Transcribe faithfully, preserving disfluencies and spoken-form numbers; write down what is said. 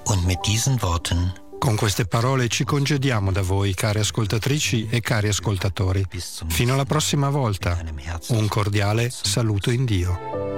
Und mit diesen Worten Con queste parole ci congediamo da voi, care ascoltatrici e cari ascoltatori. Fino alla prossima volta. Un cordiale saluto in Dio.